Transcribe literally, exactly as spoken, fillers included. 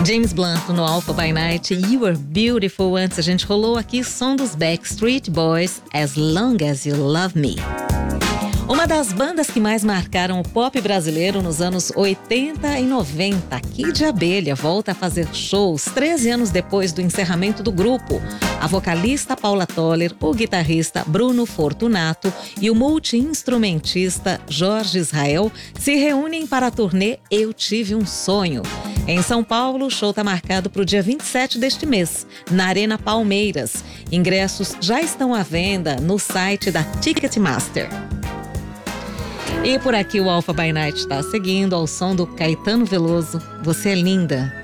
James Blunt no Alpha by Night, You Are Beautiful. Antes a gente rolou aqui som dos Backstreet Boys, As Long As You Love Me. Uma das bandas que mais marcaram o pop brasileiro nos anos oitenta e noventa, Kid Abelha, volta a fazer shows treze anos depois do encerramento do grupo. A vocalista Paula Toller, o guitarrista Bruno Fortunato e o multi-instrumentista Jorge Israel se reúnem para a turnê Eu Tive um Sonho. Em São Paulo, o show está marcado para o dia vinte e sete deste mês, na Arena Palmeiras. Ingressos já estão à venda no site da Ticketmaster. E por aqui o Alpha by Night está seguindo ao som do Caetano Veloso, Você é Linda.